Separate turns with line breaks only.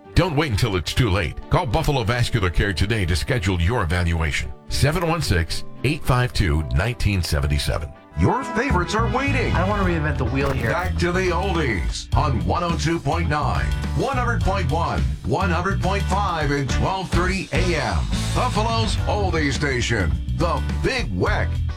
Don't wait until it's too late. Call Buffalo Vascular Care today to schedule your evaluation. 716-852-1977.
Your favorites are waiting.
I don't want to reinvent the wheel here.
Back to the oldies on 102.9, 100.1, 100.5, and 1230 AM. Buffalo's oldie station, The Big Weck.